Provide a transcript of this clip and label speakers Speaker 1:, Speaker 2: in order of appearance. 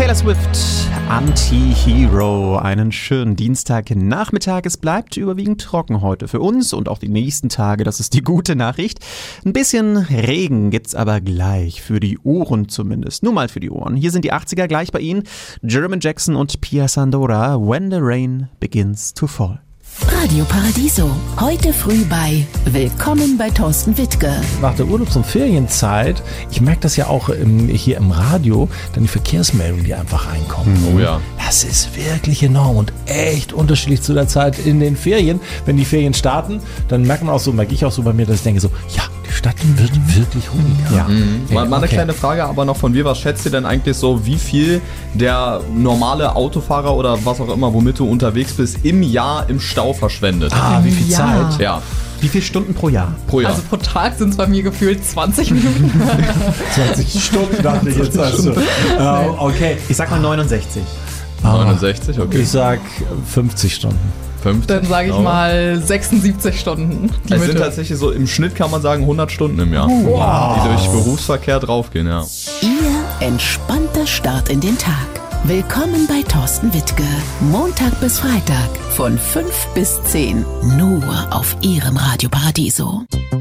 Speaker 1: Taylor Swift, Anti-Hero. Einen schönen Dienstagnachmittag. Es bleibt überwiegend trocken heute für uns und auch die nächsten Tage. Das ist die gute Nachricht. Ein bisschen Regen gibt's aber gleich. Für die Ohren zumindest. Nur mal für die Ohren. Hier sind die 80er gleich bei Ihnen. German Jackson und Pia Sandora. When the Rain Begins to Fall.
Speaker 2: Radio Paradiso. Heute früh bei Willkommen bei Thorsten Wittke.
Speaker 3: Nach der Urlaubs- und Ferienzeit, ich merke das ja auch hier im Radio, dann die Verkehrsmeldungen, die einfach reinkommen.
Speaker 4: Oh ja.
Speaker 3: Das ist wirklich enorm und echt unterschiedlich zu der Zeit in den Ferien. Wenn die Ferien starten, dann merkt man auch so, merke ich auch so bei mir, dass ich denke so, ja, die Stadt wird wirklich ruhiger.
Speaker 1: Ja.
Speaker 4: Mal eine kleine Frage aber noch von mir. Was schätzt ihr denn eigentlich so, wie viel der normale Autofahrer oder was auch immer, womit du unterwegs bist, im Jahr im Stau verschwendet?
Speaker 3: Wie viel Zeit?
Speaker 4: Ja.
Speaker 1: Wie viele Stunden pro Jahr?
Speaker 4: Pro Jahr.
Speaker 5: Also pro Tag sind es bei mir gefühlt 20 Minuten.
Speaker 3: 20 Stunden dachte ich jetzt. Also. Okay.
Speaker 1: Ich sag mal 69.
Speaker 4: 69, okay.
Speaker 3: Ich sag 50 Stunden.
Speaker 4: 50,
Speaker 5: Dann sage ich mal 76 Stunden. Die
Speaker 4: Es sind
Speaker 5: Mitte.
Speaker 4: tatsächlich so, im Schnitt kann man sagen 100 Stunden im Jahr,
Speaker 5: Wow.
Speaker 4: die durch Berufsverkehr draufgehen, ja.
Speaker 2: Ihr entspannter Start in den Tag. Willkommen bei Thorsten Wittke. Montag bis Freitag von 5 bis 10. Nur auf Ihrem Radio Paradiso.